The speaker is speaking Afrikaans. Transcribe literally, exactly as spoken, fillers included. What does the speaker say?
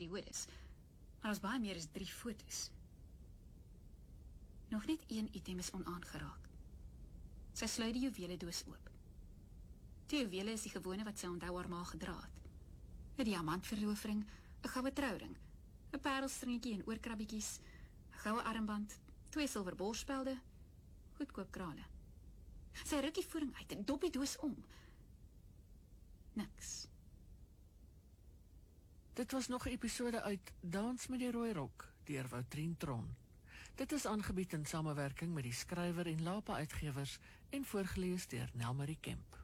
periodes, maar ons baie meer as drie foto's. Nog net een item is onaangeraak. Sy sluit die juweledoos oop. Die juwele is die gewone wat sy onthou haar ma gedra het. 'n diamantverloofring, 'n goue trouring, 'n parelstringetjie en oorkrabbietjies, 'n goue armband, twee silwer borspelde, goedkoop krale. Sy ruk die voering uit en dop die doos om. Niks. Dit was nog 'n episode uit Dans met die Rooi Rok deur Woutrien Tron. Dit is aangebied in samewerking met die skrywer en Lapa Uitgewers en voorgelees deur Nelmarie Kemp.